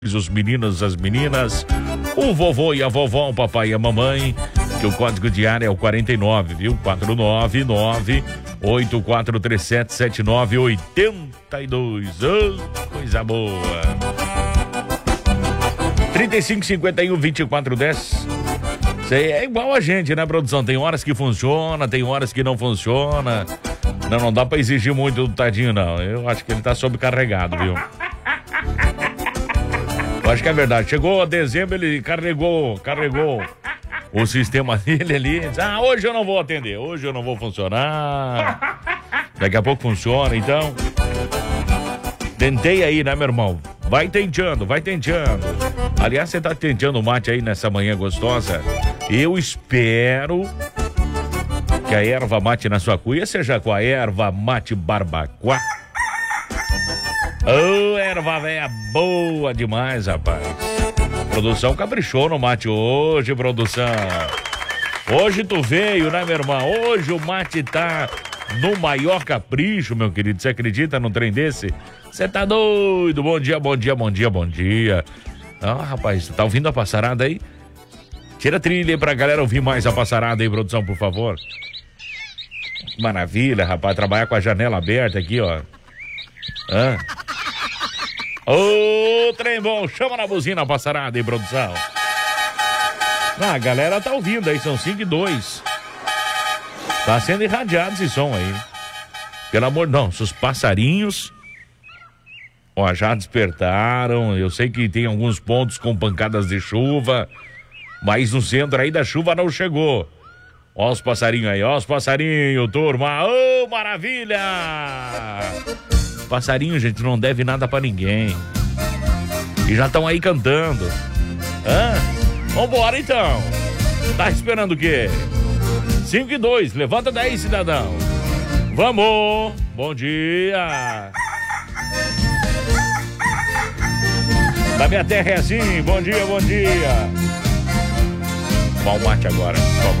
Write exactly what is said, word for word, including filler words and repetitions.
os meninos, as meninas, o vovô e a vovó, o papai e a mamãe, que o código de área é o quarenta e nove, viu? quatro nove nove, oito quatro três sete, sete nove oito dois. Oh, coisa boa. trinta e cinco, cinquenta e um, vinte e quatro, dez. Você é igual a gente, né, produção? Tem horas que funciona, tem horas que não funciona. Não, não dá pra exigir muito do tadinho, não. Eu acho que ele tá sobrecarregado, viu? Eu acho que é verdade. Chegou dezembro, ele carregou, carregou o sistema dele ali. Diz, ah, hoje eu não vou atender, hoje eu não vou funcionar. Daqui a pouco funciona, então. Tentei aí, né, meu irmão? Vai tentando, vai tentando. Aliás, você tá tentando o mate aí nessa manhã gostosa? Eu espero que a erva mate na sua cuia seja com a erva mate barbacoa. Ô, oh, erva véia boa demais, rapaz. Produção caprichou no mate hoje, produção. Hoje tu veio, né, meu irmão? Hoje o mate tá no maior capricho, meu querido. Você acredita num trem desse? Você tá doido? Bom dia, bom dia, bom dia, bom dia. Ah, rapaz, tá ouvindo a passarada aí? Tira a trilha aí pra galera ouvir mais a passarada aí, produção, por favor. Maravilha, rapaz, trabalhar com a janela aberta aqui, ó. Hã? Ô, trem bom, chama na buzina a passarada aí, produção. Ah, a galera tá ouvindo aí, são cinco e dois. Tá sendo irradiado esse som aí. Pelo amor de Deus, os passarinhos, ó, já despertaram. Eu sei que tem alguns pontos com pancadas de chuva, mas no centro aí da chuva não chegou. Ó os passarinhos aí, ó os passarinhos, turma. Ô, maravilha! Passarinho, gente, não deve nada pra ninguém. E já estão aí cantando. Hã? Vambora, então. Tá esperando o quê? cinco e dois, levanta daí, cidadão. Vamos! Bom dia! Na minha terra é assim, bom dia, bom dia. Bom mate agora, por favor.